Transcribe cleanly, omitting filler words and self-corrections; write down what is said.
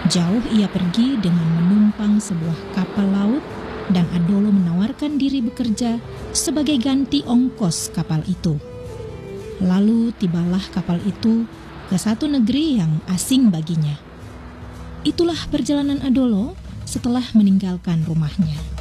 Jauh ia pergi dengan menumpang sebuah kapal laut dan Adolo menawarkan diri bekerja sebagai ganti ongkos kapal itu. Lalu tibalah kapal itu ke satu negeri yang asing baginya. Itulah perjalanan Adolo setelah meninggalkan rumahnya.